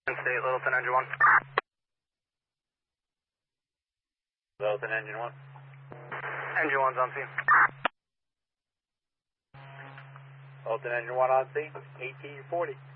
State, Littleton, engine 1. Littleton, engine 1. Engine 1's on scene. Littleton, engine 1 on scene. 1840.